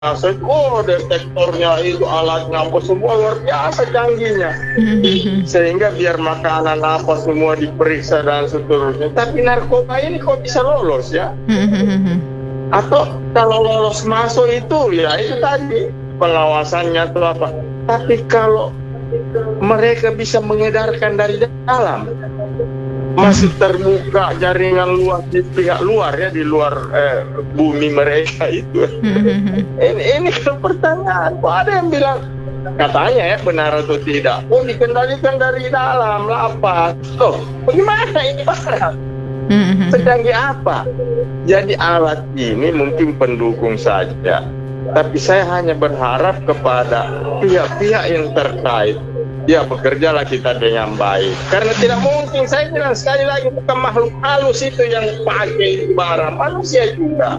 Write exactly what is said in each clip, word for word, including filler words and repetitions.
masuk, oh detektornya itu alatnya apa semua luar biasa canggihnya, sehingga biar makanan apa semua diperiksa dan seterusnya. Tapi narkoba ini kok bisa lolos ya? Atau kalau lolos masuk itu ya itu tadi pengawasannya atau apa. Tapi kalau mereka bisa mengedarkan dari dalam, masih terbuka jaringan luas di pihak luar ya, di luar eh, bumi mereka itu. ini ini kan pertanyaan. Kok ada yang bilang katanya ya benar atau tidak? Oh dikendalikan dari dalam lapas. Loh bagaimana ini Pak? Secanggih apa? Jadi alat ini mungkin pendukung saja. Tapi saya hanya berharap kepada pihak-pihak yang terkait, ya bekerjalah kita dengan baik. Karena tidak mungkin, saya bilang sekali lagi, bukan makhluk halus itu yang pakai barang, manusia juga.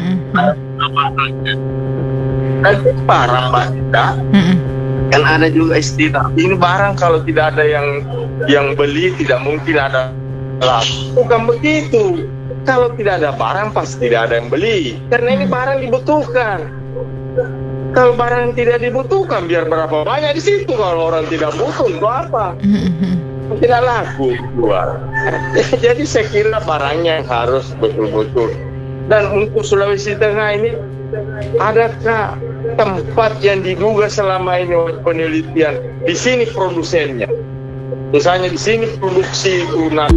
Nanti barang Mbak, kan ada juga istilah, ini barang kalau tidak ada yang yang beli tidak mungkin ada laku. Bukan begitu. Kalau tidak ada barang pasti tidak ada yang beli. Karena ini barang dibutuhkan. Kalau barang tidak dibutuhkan, biar berapa banyak di situ. Kalau orang tidak butuh, itu apa? Tidak laku jual. Jadi saya kira barangnya yang harus betul-betul. Dan untuk Sulawesi Tengah ini, adakah tempat yang diduga selama ini oleh penelitian? Di sini produsennya. Misalnya di sini produksi guna.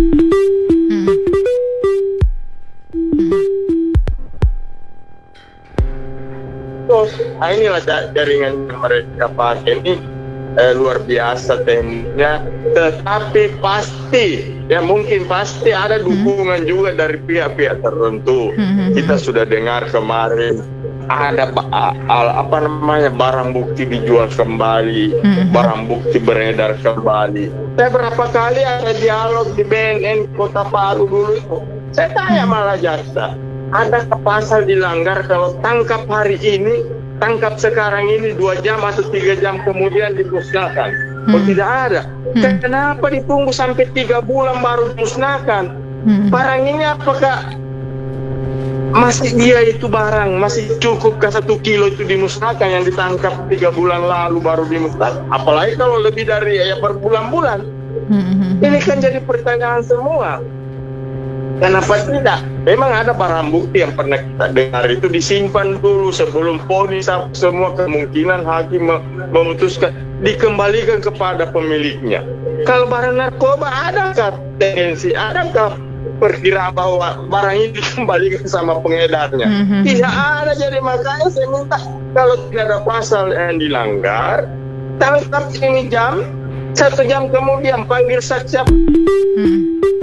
Nah inilah jaringan yang mereka pakai ini eh, luar biasa tekniknya, tetapi pasti ya mungkin pasti ada dukungan hmm. juga dari pihak-pihak tertentu. Hmm. Kita sudah dengar kemarin ada al, apa namanya barang bukti dijual kembali, hmm. barang bukti beredar kembali. Saya berapa kali ada dialog di B N N Kota Palu dulu itu, saya tanya malah jaksa, ada pasal dilanggar kalau tangkap hari ini, tangkap sekarang ini dua jam atau tiga jam kemudian dimusnahkan? Hmm. Oh tidak ada. Hmm. Kenapa ditunggu sampai tiga bulan baru dimusnahkan? Hmm. Barang ini apakah masih dia itu barang masih cukup ke satu kilo itu dimusnahkan yang ditangkap tiga bulan lalu baru dimusnahkan? Apalagi kalau lebih dari ya berbulan-bulan. Hmm. Ini kan jadi pertanyaan semua. Kenapa tidak? Memang ada barang bukti yang pernah kita dengar itu disimpan dulu sebelum vonis, semua kemungkinan hakim memutuskan dikembalikan kepada pemiliknya. Kalau barang narkoba adakah tendensi, adakah perkiraan bahwa barang ini dikembalikan sama pengedarnya? Mm-hmm. Tidak ada. Jadi makanya saya minta kalau tidak ada pasal yang dilanggar, tangkap ini jam, satu jam kemudian panggil saksi. Mm.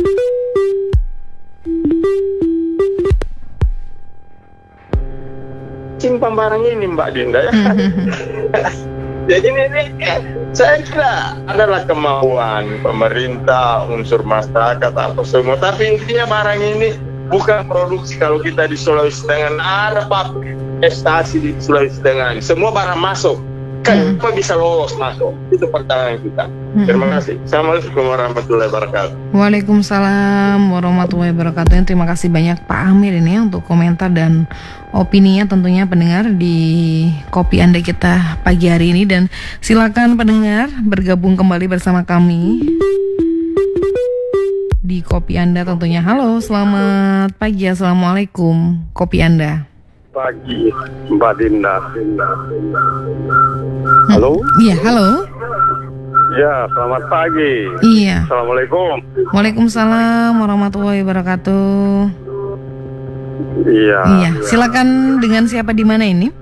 Simpan barang ini Mbak Dinda ya. Jadi ini, ini saya kira adalah kemauan pemerintah, unsur masyarakat apa semua. Tapi intinya barang ini bukan produksi. Kalau kita di Sulawesi Tengah ada pabrik estasi di Sulawesi Tengah, semua barang masuk. Kenapa hmm. bisa lolos masuk? Itu pertanyaan kita. Hmm. Terima kasih. Assalamualaikum warahmatullahi wabarakatuh. Waalaikumsalam warahmatullahi wabarakatuh. Terima kasih banyak Pak Amir ini ya, untuk komentar dan opininya tentunya pendengar di Kopi Anda kita pagi hari ini. Dan silakan pendengar bergabung kembali bersama kami di Kopi Anda tentunya. Halo, selamat pagi. Assalamualaikum. Kopi Anda. Pagi Mbak Dinda. Halo? Iya, halo. Ya, selamat pagi. Iya. Assalamualaikum. Waalaikumsalam warahmatullahi wabarakatuh. Iya. Iya, silakan dengan siapa di mana ini?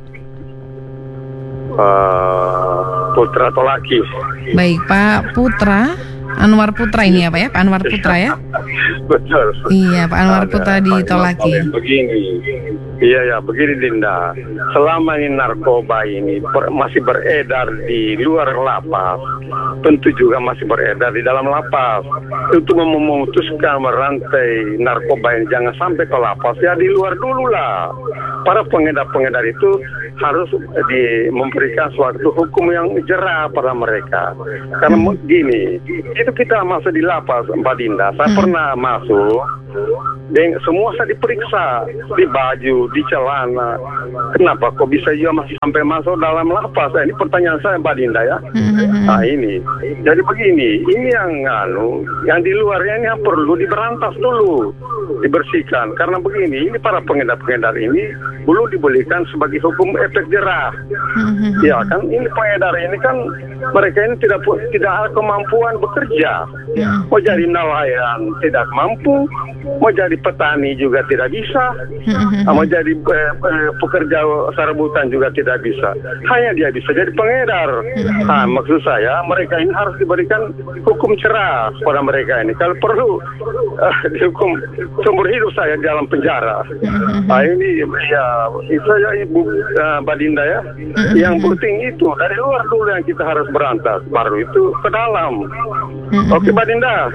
Uh, Putra atau laki? Baik, Pak Putra. Anwar Putra ini ya Pak ya? Pak Anwar Putra ya? Betul. Iya, Pak Anwar Putra di Tolaki. Begini, iya ya, begini Dinda. Selama ini narkoba ini ber, masih beredar di luar lapas, tentu juga masih beredar di dalam lapas. Untuk memutuskan merantai narkoba yang jangan sampai ke lapas, ya di luar dulu lah. Para pengedar-pengedar itu harus di, memberikan suatu hukum yang jerah pada mereka. Karena hmm. gini, itu kita masuk di lapas, Mbak Dinda. Saya hmm. pernah masuk, dan semua saya diperiksa, di baju, di celana. Kenapa kok bisa juga masih sampai masuk dalam lapas? Ini pertanyaan saya, Mbak Dinda ya. Nah ini, jadi begini, ini yang anu, yang di luarnya ini yang perlu diberantas dulu, dibersihkan. Karena begini, ini para pengedar-pengedar ini belum diberikan sebagai hukum efek jerah. Ya kan, ini pengedar ini kan mereka ini tidak pu- tidak ada kemampuan bekerja. Mau jadi nelayan tidak mampu, mau jadi petani juga tidak bisa, mau jadi eh, eh, pekerja serabutan juga tidak bisa. Hanya dia bisa jadi pengedar. Nah, maksud saya mereka ini harus diberikan hukum cerah pada mereka ini. Kalau perlu uh, dihukum seumur hidup saya di dalam penjara. Nah ini ya itu saja Ibu uh, Badinda ya. Yang penting itu dari luar dulu yang kita harus berantas, baru itu ke dalam. Oke Badinda.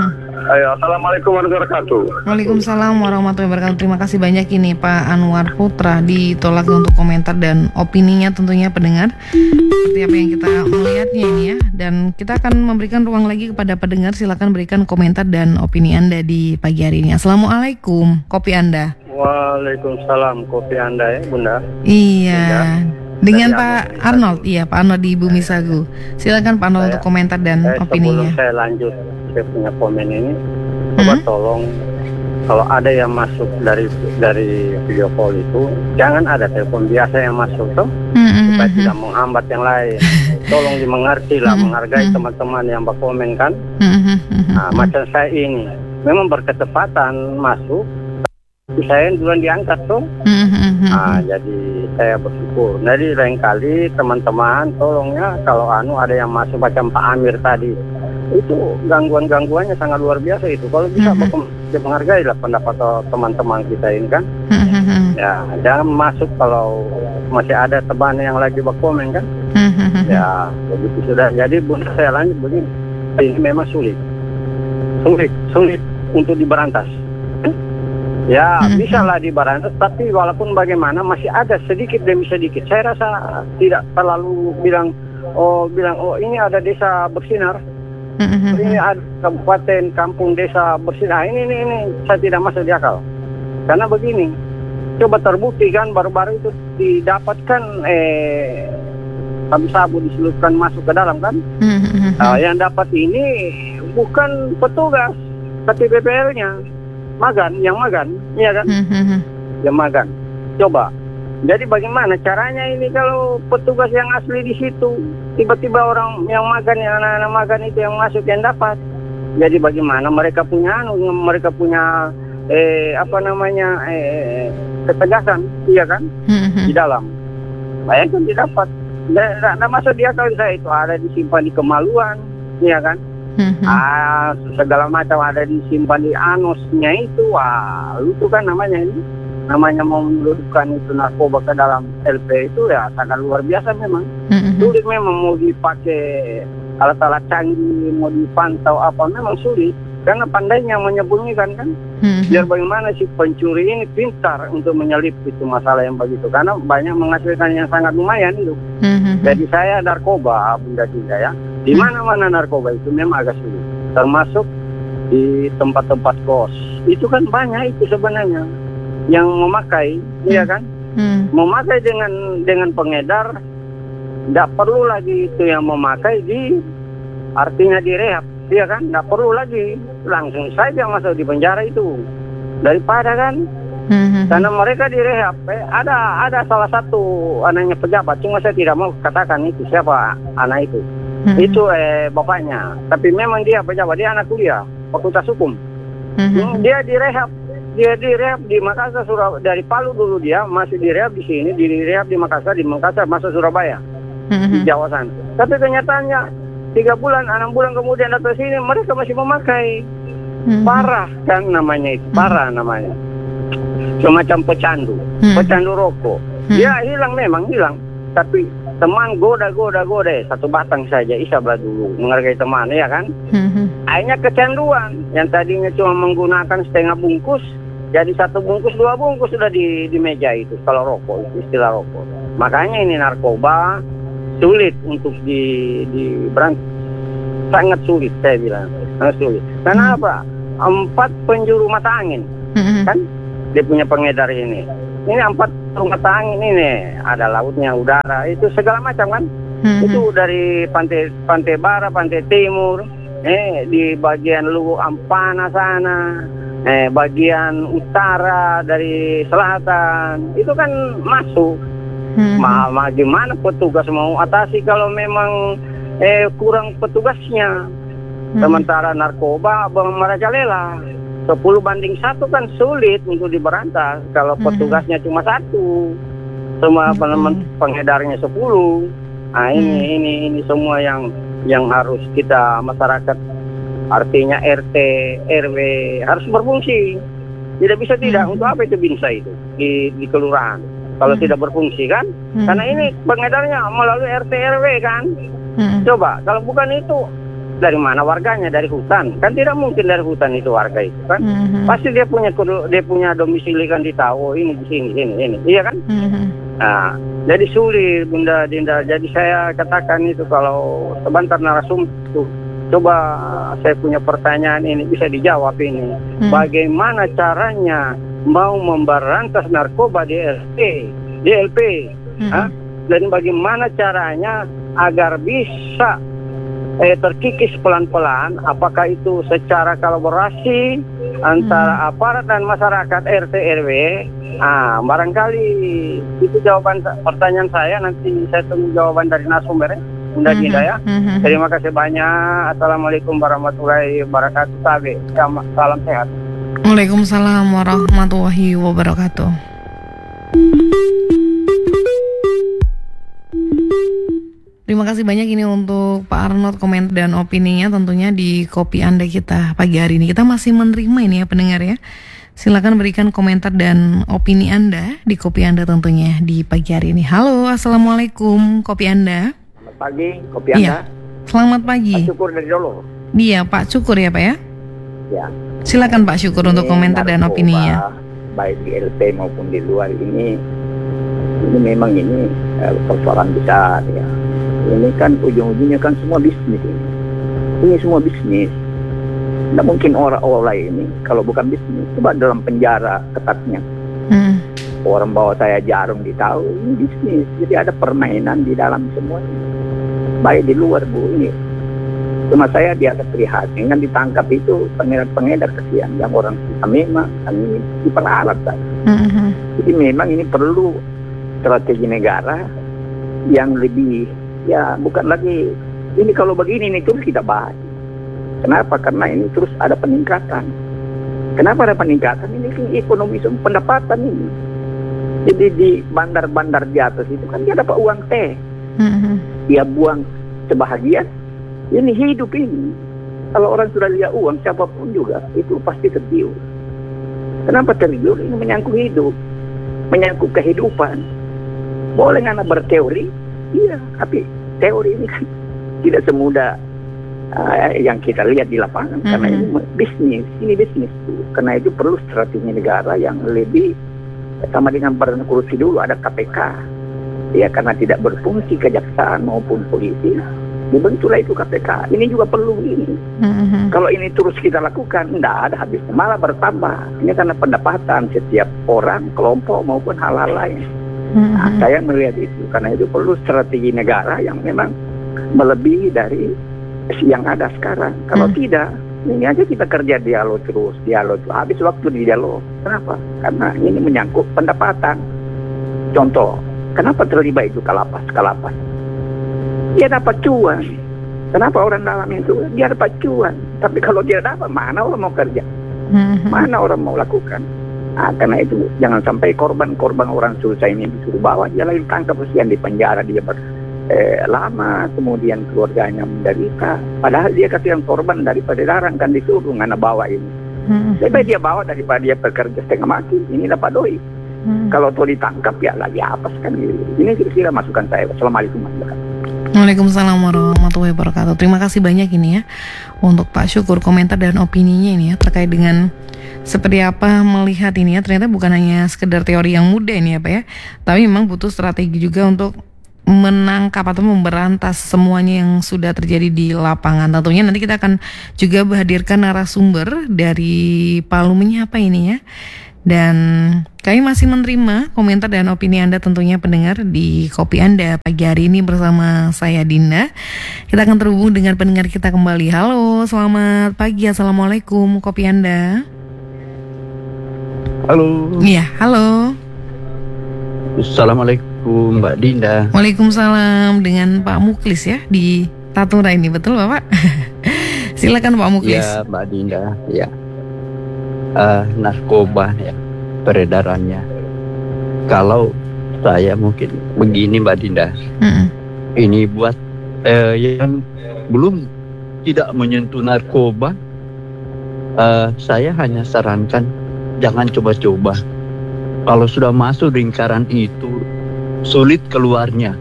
Ayo, assalamualaikum warahmatullahi wabarakatuh. Waalaikumsalam warahmatullahi wabarakatuh. Terima kasih banyak ini Pak Anwar Putra ditolak untuk komentar dan opininya tentunya pendengar seperti apa yang kita melihatnya ini ya. Dan kita akan memberikan ruang lagi kepada pendengar. Silakan berikan komentar dan opini Anda di pagi hari ini. Assalamualaikum, kopi Anda. Waalaikumsalam, kopi Anda ya Bunda. Iya. Bunda. Dengan Dari Pak Arnold. Arnold, iya Pak Arnold di Bumi Sagu. Silakan Pak Arnold Saya- untuk komentar dan Eh, opininya. sebelum saya lanjut, saya punya komen ini. Coba Hmm? tolong kalau ada yang masuk dari dari video call itu, jangan ada telepon biasa yang masuk tuh, Hmm, hmm, supaya hmm, tidak menghambat yang lain. Tolong dimengerti lah, Hmm, menghargai hmm. teman-teman yang berkomen kan. hmm, hmm, hmm, hmm. Nah, macam saya ini, memang berketepatan masuk, tapi saya yang duluan diangkat tuh. Hmm, hmm, hmm, Nah, hmm. jadi saya bersyukur. Jadi lain kali teman-teman tolongnya kalau anu ada yang masuk macam Pak Amir tadi, itu gangguan-gangguannya sangat luar biasa itu. Kalau bisa Mhm. berkom- menghargai lah pendapat teman-teman kita ini kan. Hmm, hmm, hmm. Ya, jangan masuk kalau masih ada teman yang lagi berkomen kan. Hmm, hmm, hmm. Ya, begitu sudah. Jadi Bunda saya lanjut begini. Ini memang sulit. Sulit, sulit untuk diberantas. Ya, Mhm. bisa lah diberantas, tapi walaupun bagaimana masih ada sedikit demi sedikit. Saya rasa tidak terlalu bilang, oh bilang, oh ini ada desa bersinar, Hmm, hmm, hmm. ini ada kabupaten, kampung, desa bersinar. Ini, ini, ini, saya tidak masuk di akal. Karena begini, coba terbukti kan baru-baru itu didapatkan eh sabu-sabu diselupkan masuk ke dalam kan. Hmm, hmm, hmm. Nah, yang dapat ini bukan petugas, tapi B P L-nya. Magan, yang magan, iya kan? Hmm, hmm, hmm. Yang magan. Coba. Jadi bagaimana caranya ini kalau petugas yang asli di situ, tiba-tiba orang yang magan, yang anak-anak magan itu yang masuk yang dapat. Jadi bagaimana mereka punya, anu, mereka punya eh apa namanya eh ketegasan, iya kan? Hmm, hmm. Di dalam. Bayangkan didapat. Tidak masuk dia kalau saya itu ada disimpan di kemaluan, iya kan? Hmm, hmm. Ah, segala macam ada disimpan di anusnya itu. Wah, itu kan namanya ini. Namanya mau mendudukan itu narkoba ke dalam L P itu ya sangat luar biasa memang. Hmm, hmm. Sulit memang mau dipakai alat-alat canggih, mau dipantau apa memang sulit. Karena pandainya menyembunyikan kan. Hmm, Biar bagaimana si pencuri ini pintar untuk menyelip itu masalah yang begitu. Karena banyak menghasilkan yang sangat lumayan itu. hmm, hmm. Jadi saya narkoba, Bunda Dinda ya. Di mana-mana narkoba itu memang agak sulit. Termasuk di tempat-tempat kos. Itu kan banyak itu sebenarnya yang memakai, iya kan? Hmm. Memakai dengan dengan pengedar, tidak perlu lagi itu yang memakai di artinya direhab, iya kan? Tidak perlu lagi langsung saja masuk di penjara itu. Daripada kan, Hmm, hmm. karena mereka direhab. Eh, ada ada salah satu anaknya pejabat, cuma saya tidak mau katakan itu siapa anak itu. Hmm, Itu eh bapaknya, tapi memang dia pejabat, dia anak kuliah fakultas hukum. hmm, hmm. Hmm, dia direhab, dia direhab di Makassar, Surabaya. Dari Palu dulu dia masih direhab di sini, direhab di Makassar, di Makassar masuk Surabaya, Hmm, di hmm. Jawa sana. Tapi kenyataannya tiga bulan, enam bulan kemudian datang sini mereka masih memakai. Hmm, Parah kan namanya itu, parah namanya. Semacam pecandu, Hmm. pecandu rokok. Hmm. Dia hilang memang hilang, tapi teman goda goda goda satu batang saja isablah dulu menghargai teman ya kan. Hmm, hmm. Akhirnya kecanduan yang tadinya cuma menggunakan setengah bungkus jadi satu bungkus dua bungkus sudah di di meja itu kalau rokok itu istilah rokok. Makanya ini narkoba sulit untuk di di berantas, sangat sulit saya bilang sangat sulit. Karena apa? Empat penjuru mata angin Hmm, hmm. kan dia punya pengedar ini. Ini empat rumah tangga ini nih, ada lautnya, udara, itu segala macam kan. Mm-hmm. Itu dari pantai pantai barat, pantai timur, eh di bagian Luwu Ampana sana, eh bagian utara dari selatan, itu kan masuk. Mm-hmm. Ma, ma gimana petugas mau atasi kalau memang eh kurang petugasnya? Mm-hmm. Sementara narkoba Bang merajalela. sepuluh banding satu kan sulit untuk diberantas kalau petugasnya hmm. cuma satu, semua hmm. pengedarnya sepuluh. Nah ini hmm. ini ini semua yang yang harus kita masyarakat, artinya R T R W harus berfungsi. Tidak bisa tidak hmm. untuk apa itu binsa itu di di kelurahan kalau hmm. tidak berfungsi kan? Hmm. Karena ini pengedarnya melalui R T R W kan. Hmm. Coba kalau bukan itu, dari mana warganya? Dari hutan kan, tidak mungkin dari hutan itu warga itu kan. Mm-hmm. Pasti dia punya dia punya domisili kan, di tahu ini di sini ini ini iya kan. Mm-hmm. Nah jadi sulit Bunda Dinda. Jadi saya katakan itu kalau sebentar narasumber itu, coba saya punya pertanyaan ini bisa dijawab ini. Mm-hmm. Bagaimana caranya mau memberantas narkoba di L P di L P mm-hmm. dan bagaimana caranya agar bisa Eh, terkikis pelan-pelan, apakah itu secara kolaborasi antara hmm. aparat dan masyarakat R T R W? Ah, barangkali itu jawaban pertanyaan saya. Nanti saya tunggu jawaban dari narasumber, Bunda Dinda ya. Hmm. Terima kasih banyak. Assalamualaikum warahmatullahi wabarakatuh. Sabe, salam sehat. Waalaikumsalam warahmatullahi wabarakatuh. Terima kasih banyak ini untuk Pak Arnold komentar dan opininya tentunya di Kopi Anda kita pagi hari ini. Kita masih menerima ini ya pendengar ya. Silakan berikan komentar dan opini Anda di Kopi Anda tentunya di pagi hari ini. Halo, Assalamualaikum Kopi Anda. Selamat pagi Kopi Anda. Iya, selamat pagi. Pak Syukur dari Dolo. Iya Pak Syukur ya Pak ya. Ya. Silakan Pak Syukur ini untuk komentar dan opininya. Baik di L P maupun di luar ini, ini memang ini eh, persoalan besar ya. Ini kan ujung-ujungnya kan semua bisnis ini. Ini semua bisnis. Tidak mungkin orang-orang ini kalau bukan bisnis. Coba dalam penjara ketatnya. Hmm. Orang bawa saya jarum ditahu, ini bisnis. Jadi ada permainan di dalam semua ini. Baik di luar Bu ini. Cuma saya di atas prihatin kan ditangkap itu pengedar-pengedar kesian. Yang orang kita memang kami diperalat kan. Hmm. Jadi memang ini perlu strategi negara yang lebih. Ya bukan lagi ini kalau begini ini terus kita bahas. Kenapa? Karena ini terus ada peningkatan. Kenapa ada peningkatan? Ini kan ekonomi pendapatan ini. Jadi di bandar-bandar di atas itu kan dia dapat uang teh. Mm-hmm. Dia buang sebahagian. Ini hidup ini. Kalau orang sudah lihat uang siapapun juga itu pasti tergiur. Kenapa tergiur? Ini menyangkut hidup, menyangkut kehidupan. Boleh nggak berteori? Iya, tapi teori ini kan tidak semudah uh, yang kita lihat di lapangan. Mm-hmm. Karena ini bisnis, ini bisnis. Karena itu perlu strategi negara yang lebih sama dengan badan korupsi dulu ada K P K. Ya karena tidak berfungsi kejaksaan maupun polisi, dibentuklah itu K P K. Ini juga perlu ini. Mm-hmm. Kalau ini terus kita lakukan, tidak ada habisnya, malah bertambah. Ini karena pendapatan setiap orang, kelompok maupun hal-hal lain. Mm-hmm. Nah, saya melihat itu karena itu perlu strategi negara yang memang melebihi dari yang ada sekarang. Kalau mm-hmm. tidak, ini aja kita kerja dialog terus, dialog terus. Habis waktu di dialog. Kenapa? Karena ini menyangkut pendapatan. Contoh, kenapa terlibat itu kalapas? Kalapas. Dia dapat cuan. Kenapa orang dalam itu? Dia dapat cuan. Tapi kalau dia dapat, mana orang mau kerja? Mm-hmm. Mana orang mau lakukan? Nah, karena itu jangan sampai korban-korban orang susah ini disuruh bawa, dia lagi tangkap usian di penjara, dia ber, eh, lama, kemudian keluarganya menderita. Padahal dia kasihan korban daripada darang kan disuruh ngana bawa ini. Hmm. Lebih baik dia bawa daripada dia bekerja setengah mati. Ini dapat doi. Hmm. Kalau tuh ditangkap ya lagi apa kan gitu. Ini kira-kira masukan saya. Assalamualaikum warahmatullahi wabarakatuh. Waalaikumsalam warahmatullahi wabarakatuh. Terima kasih banyak ini ya untuk Pak Syukur komentar dan opininya ini ya terkait dengan seperti apa melihat ini ya. Ternyata bukan hanya sekedar teori yang mudah ini ya Pak ya, tapi memang butuh strategi juga untuk menangkap atau memberantas semuanya yang sudah terjadi di lapangan. Tentunya nanti kita akan juga hadirkan narasumber dari Palu Menyapa ini ya, Dan kami masih menerima komentar dan opini Anda tentunya pendengar di Kopi Anda pagi hari ini bersama saya Dinda. Kita akan terhubung dengan pendengar kita kembali. Halo, selamat pagi, Assalamualaikum Kopi Anda. Halo. Iya, halo. Assalamualaikum Mbak Dinda. Waalaikumsalam, dengan Pak Muklis ya di Tatura ini, betul Bapak? Silakan Pak Muklis. Ya Mbak Dinda, ya. Uh, narkoba ya, peredarannya. Kalau saya mungkin begini Mbak Dinda, hmm. ini buat uh, yang belum tidak menyentuh narkoba, uh, saya hanya sarankan jangan coba-coba. Kalau sudah masuk lingkaran itu sulit keluarnya,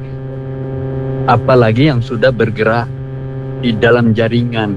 apalagi yang sudah bergerak di dalam jaringan.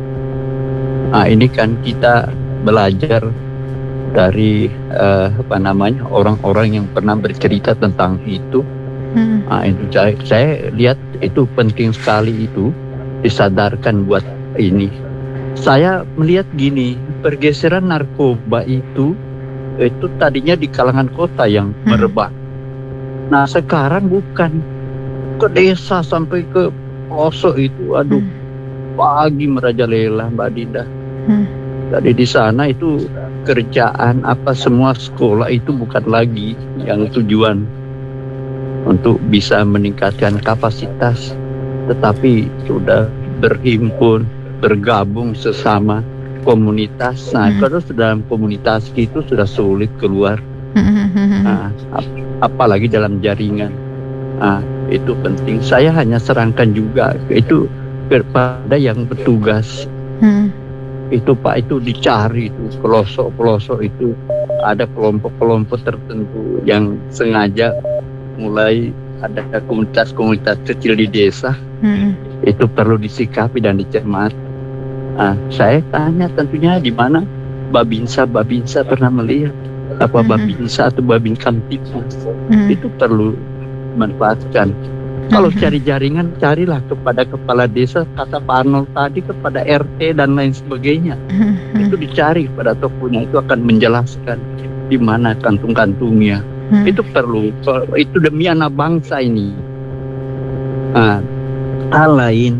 Nah ini kan kita belajar dari uh, apa namanya orang-orang yang pernah bercerita tentang itu. Hmm. Nah, itu saya, saya lihat itu penting sekali itu disadarkan buat ini. Saya melihat gini, pergeseran narkoba itu itu tadinya di kalangan kota yang hmm. merebak. Nah sekarang bukan, ke desa sampai ke pelosok itu, aduh, hmm. pagi merajalela Mbak Dinda. Hmm. Jadi di sana itu kerjaan apa semua sekolah itu bukan lagi yang tujuan untuk bisa meningkatkan kapasitas, tetapi sudah berhimpun, bergabung sesama komunitas. Nah, hmm. kalau dalam komunitas itu sudah sulit keluar. Nah, ap- apalagi dalam jaringan. Nah, itu penting. Saya hanya sarankan juga itu kepada yang bertugas. Hmm. Itu Pak, itu dicari itu pelosok-pelosok itu ada kelompok-kelompok tertentu yang sengaja mulai ada komunitas-komunitas kecil di desa. Hmm. Itu perlu disikapi dan dicermati. Nah, saya tanya tentunya di mana Babinsa Babinsa pernah melihat apa hmm. Babinsa atau Babin Kamtipmas. Hmm. Itu perlu dimanfaatkan. Kalau cari jaringan, carilah kepada kepala desa, kata Pak Arnold tadi, kepada R T dan lain sebagainya. Mm-hmm. Itu dicari pada tokonya, itu akan menjelaskan di mana kantung-kantungnya. Mm-hmm. Itu perlu, itu demi anak bangsa ini. Nah, hal lain,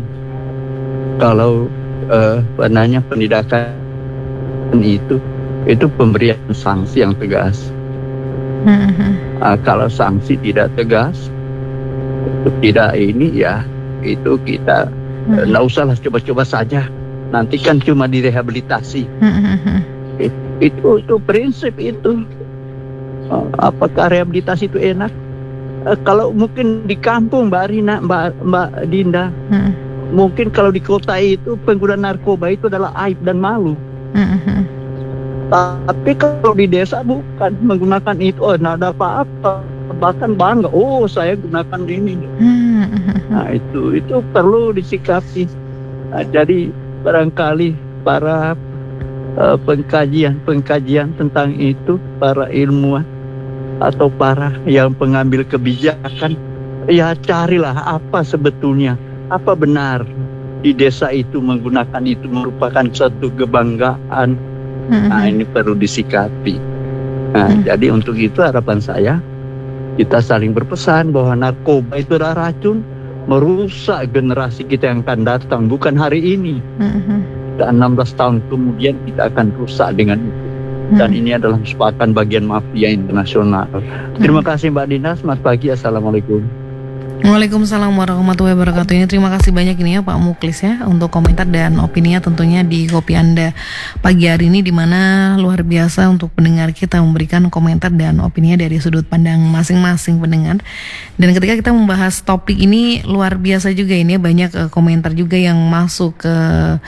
kalau uh, penanya pendidikan itu, itu pemberian sanksi yang tegas. Mm-hmm. Nah, kalau sanksi tidak tegas, tidak ini ya, itu kita hmm. nggak usahlah coba-coba saja. Nanti kan cuma direhabilitasi. Hmm. It, itu itu prinsip itu. Uh, apakah rehabilitasi itu enak? Uh, kalau mungkin di kampung Mbak Rina, Mbak Mbak Dinda, hmm. mungkin kalau di kota itu pengguna narkoba itu adalah aib dan malu. Hmm. Tapi kalau di desa bukan menggunakan itu, oh nggak ada apa-apa. Bahkan bangga, oh saya gunakan ini. Hmm. Nah itu itu perlu disikapi. Nah, jadi barangkali para uh, pengkajian pengkajian tentang itu, para ilmuwan atau para yang pengambil kebijakan, ya carilah apa sebetulnya, apa benar di desa itu menggunakan itu merupakan suatu kebanggaan. Hmm. Nah ini perlu disikapi. Nah hmm. jadi untuk itu harapan saya, kita saling berpesan bahwa narkoba itu adalah racun, merusak generasi kita yang akan datang, bukan hari ini. Mm-hmm. Dan enam belas tahun kemudian kita akan rusak dengan itu. Mm-hmm. Dan ini adalah merupakan bagian mafia internasional. Mm-hmm. Terima kasih Mbak Dina, selamat pagi, Assalamualaikum. Waalaikumsalam warahmatullahi wabarakatuh. Ini terima kasih banyak ini ya Pak Muklis ya untuk komentar dan opininya tentunya di Kopi Anda pagi hari ini, di mana luar biasa untuk pendengar kita memberikan komentar dan opininya dari sudut pandang masing-masing pendengar. Dan ketika kita membahas topik ini luar biasa juga ini banyak uh, komentar juga yang masuk ke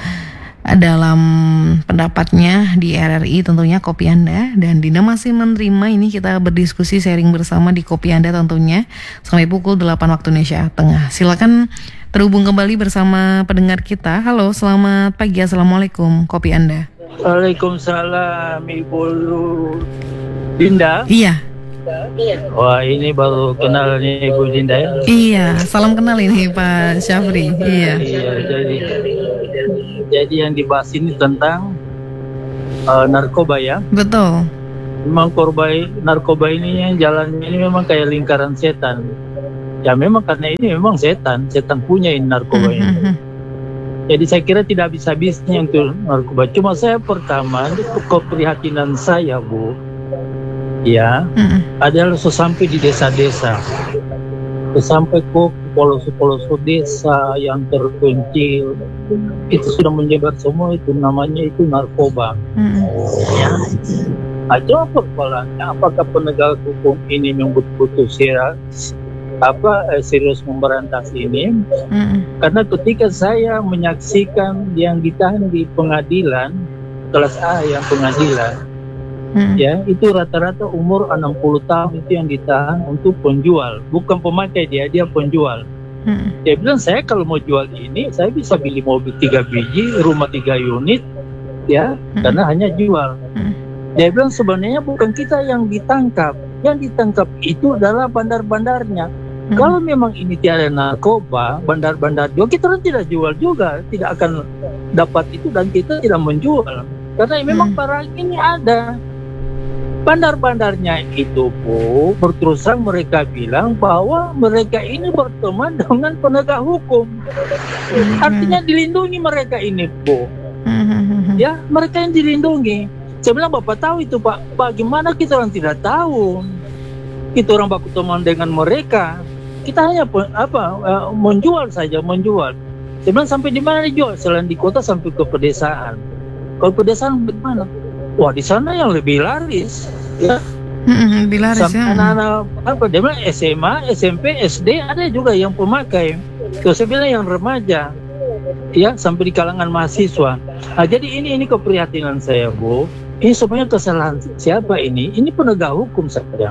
dalam pendapatnya di R R I tentunya Kopi Anda, dan Dina masih menerima ini, kita berdiskusi sharing bersama di Kopi Anda tentunya sampai pukul delapan waktu Indonesia Tengah. Silakan terhubung kembali bersama pendengar kita. Halo, selamat pagi, Assalamualaikum Kopi Anda. Waalaikumsalam Ibu Dinda. Iya. Wah ini baru kenalnya Ibu Dinda ya. Iya, salam kenal ini Pak Syafri. Iya. Iya, jadi jadi yang dibahas ini tentang uh, narkoba ya. Betul. memang korban narkoba ini yang jalannya ini memang kayak lingkaran setan. Ya memang karena ini memang setan, setan punya ini narkoba ini. Jadi saya kira tidak bisa habisnya untuk narkoba. Cuma saya pertama, keprihatinan saya, Bu, ya, mm-hmm. adalah sesampai di desa-desa, sesampai ke pelosok-pelosok desa yang terpencil, itu sudah menyebar semua, itu namanya itu narkoba. Mm-hmm. Ya, itu apa persoalannya? Apakah penegak hukum ini yang betul-betul serius? apa eh, serius memberantas ini? Mm. Karena ketika saya menyaksikan yang ditahan di pengadilan kelas A yang pengadilan, mm. ya itu rata-rata umur enam puluh tahun itu yang ditahan untuk penjual, bukan pemakai, dia dia penjual. Mm. Dia bilang saya kalau mau jual ini saya bisa beli mobil tiga biji, rumah tiga unit, ya, mm. karena hanya jual. Mm. Dia bilang sebenarnya bukan kita yang ditangkap, yang ditangkap itu adalah bandar-bandarnya. Hmm. Kalau memang ini tiada narkoba, bandar-bandar juga, kita kan tidak jual juga, tidak akan dapat itu dan kita tidak menjual. Karena memang hmm. barang ini ada. Bandar-bandarnya itu Bu, berterus terang mereka bilang bahwa mereka ini berteman dengan penegak hukum. Hmm. Artinya dilindungi mereka ini Bu. Hmm. Ya, mereka yang dilindungi. Saya bilang Bapak tahu itu Pak, bagaimana kita orang tidak tahu? Kita orang baku teman dengan mereka. Kita hanya apa uh, menjual saja, menjual. Saya bilang sampai di mana dijual? Selain di kota sampai ke pedesaan. Kalau pedesaan bagaimana? Wah di sana yang lebih laris, ya. Mm-hmm, lebih laris sampai ya. Anak-anak apa? Dia bilang S M A, S M P, S D ada juga yang pemakai. Terus saya bilang yang remaja, ya sampai di kalangan mahasiswa. Nah, jadi ini ini keprihatinan saya Bu. Ini sebenarnya kesalahan siapa ini? Ini penegak hukum saja.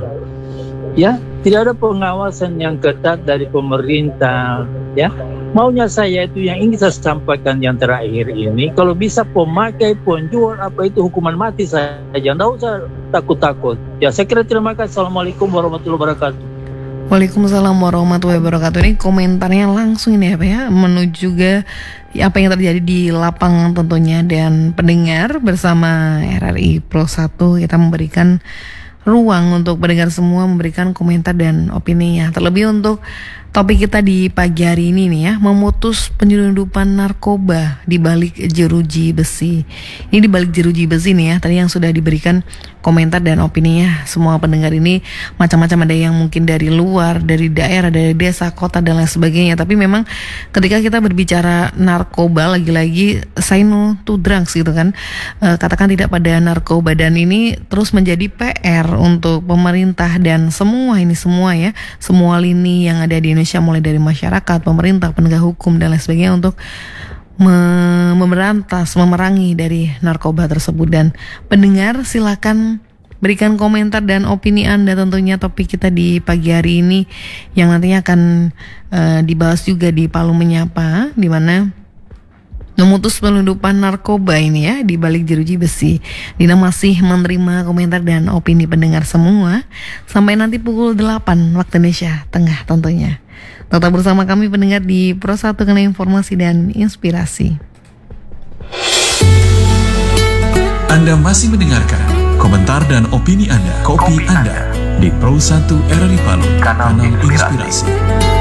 Ya, tidak ada pengawasan yang ketat dari pemerintah, ya. Maunya saya itu yang ingin saya sampaikan yang terakhir ini, kalau bisa pemakai, penjual apa itu hukuman mati saja, tidak usah takut-takut. Ya, saya kira terima kasih. Assalamualaikum warahmatullahi wabarakatuh. Waalaikumsalam warahmatullahi wabarakatuh. Ini komentarnya langsung ini apa ya, menuju juga apa yang terjadi di lapangan tentunya, dan pendengar bersama R R I Pro satu kita memberikan ruang untuk pendengar semua memberikan komentar dan opininya. Terlebih untuk topik kita di pagi hari ini nih ya, memutus penyelundupan narkoba di balik jeruji besi. Ini di balik jeruji besi nih ya, tadi yang sudah diberikan komentar dan opininya semua pendengar ini macam-macam, ada yang mungkin dari luar, dari daerah, dari desa, kota dan lain sebagainya. Tapi memang ketika kita berbicara narkoba, lagi-lagi say no to drugs gitu kan, e, katakan tidak pada narkoba, dan ini terus menjadi P R untuk pemerintah dan semua ini semua ya, semua lini yang ada di Indonesia, mulai dari masyarakat, pemerintah, penegak hukum dan lain sebagainya untuk me- memberantas, memerangi dari narkoba tersebut. Dan pendengar silakan berikan komentar dan opini Anda tentunya topik kita di pagi hari ini yang nantinya akan uh, dibahas juga di Palu Menyapa, di mana memutus penyelundupan narkoba ini ya di balik jeruji besi. Dina masih menerima komentar dan opini pendengar semua sampai nanti pukul delapan waktu Indonesia Tengah tentunya. Tetap bersama kami pendengar di Pro satu karena informasi dan inspirasi. Anda masih mendengarkan komentar dan opini Anda, kopi, kopi Anda di Pro satu R R I Palu, kanal inspirasi.